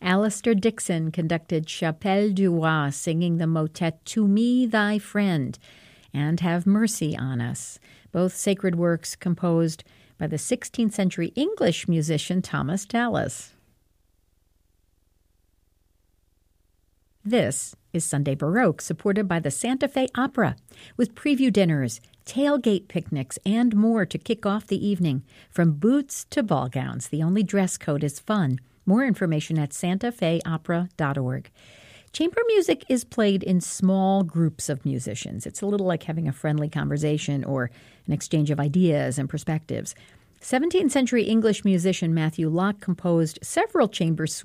Alistair Dixon conducted Chapelle du Roi, singing the motet To Me Thy Friend and Have Mercy on Us, both sacred works composed by the 16th century English musician Thomas Tallis. This is Sunday Baroque, supported by the Santa Fe Opera, with preview dinners, tailgate picnics, and more to kick off the evening. From boots to ball gowns, the only dress code is fun. More information at santafeopera.org. Chamber music is played in small groups of musicians. It's a little like having a friendly conversation or an exchange of ideas and perspectives. 17th century English musician Matthew Locke composed several chamber